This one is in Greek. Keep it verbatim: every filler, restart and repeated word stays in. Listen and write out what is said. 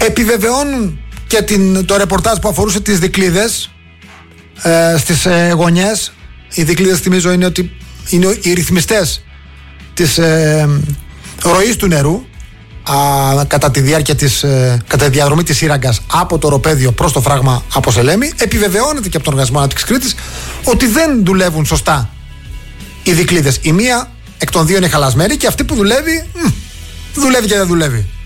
Επιβεβαιώνουν και την, το ρεπορτάζ που αφορούσε τις δικλείδες ε, στις ε, γωνιές. Οι δικλείδες, θυμίζω, είναι ότι είναι οι ρυθμιστές της ε, ροής του νερού α, κατά τη διάρκεια της, ε, κατά τη διαδρομή της σύραγγας από το οροπέδιο προς το φράγμα από Σελέμη. Επιβεβαιώνεται και από τον Οργανισμό Ανάπτυξης Κρήτης ότι δεν δουλεύουν σωστά οι δικλείδες. Η μία εκ των δύο είναι χαλασμένη και αυτή που δουλεύει, μ, δουλεύει και δεν δουλεύει.